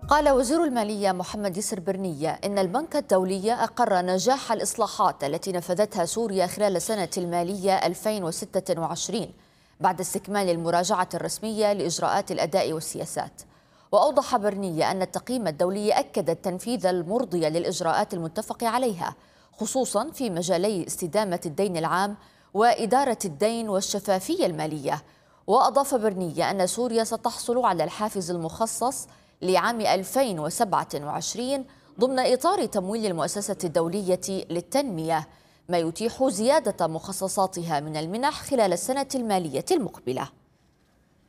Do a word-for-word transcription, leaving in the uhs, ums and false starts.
قال وزير المالية محمد يسر برنية إن البنك الدولي أقر نجاح الإصلاحات التي نفذتها سوريا خلال سنة المالية ألفين وستة وعشرين بعد استكمال المراجعة الرسمية لإجراءات الأداء والسياسات. وأوضح برنية أن التقييم الدولي أكد التنفيذ المرضي للإجراءات المتفق عليها، خصوصا في مجالي استدامة الدين العام وإدارة الدين والشفافية المالية. وأضاف برنية أن سوريا ستحصل على الحافز المخصص لعام ألفين وسبعة وعشرين ضمن إطار تمويل المؤسسة الدولية للتنمية، ما يتيح زيادة مخصصاتها من المنح خلال السنة المالية المقبلة.